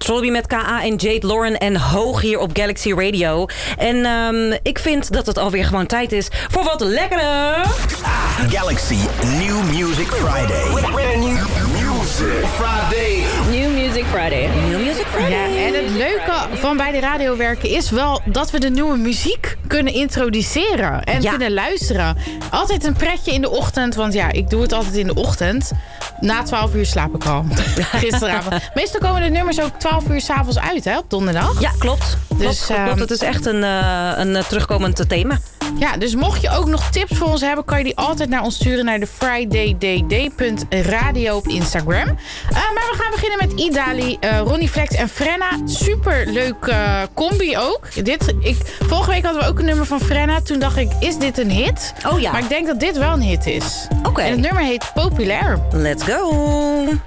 Trollby met K.A. en Jade Lauren en Hoog hier op Galaxy Radio. En ik vind dat het alweer gewoon tijd is voor wat lekkere... Galaxy New Music Friday. New Music Friday. New Music Friday. New Music Friday. Ja, en het leuke van bij de radio werken is wel dat we de nieuwe muziek kunnen introduceren en kunnen luisteren. Altijd een pretje in de ochtend, want ja, ik doe het altijd in de ochtend. Na 12 uur slaap ik al. Gisteravond. Meestal komen de nummers ook 12 uur 's avonds uit, hè, op donderdag. Ja, klopt. Dus, klopt. Het is echt een terugkomend thema. Ja, dus mocht je ook nog tips voor ons hebben, kan je die altijd naar ons sturen naar de fridaydd.radio op Instagram. Maar we gaan beginnen met Idali, Ronnie Flex en Frenna. Super leuk combi ook. Vorige week hadden we ook een nummer van Frenna. Toen dacht ik, is dit een hit? Oh ja. Maar ik denk dat dit wel een hit is. Oké. En het nummer heet Populair. Let's go.